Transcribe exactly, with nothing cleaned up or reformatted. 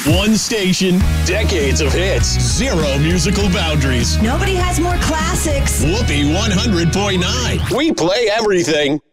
One station, decades of hits, zero musical boundaries. Nobody has more classics. Whoopee one hundred point nine. We play everything.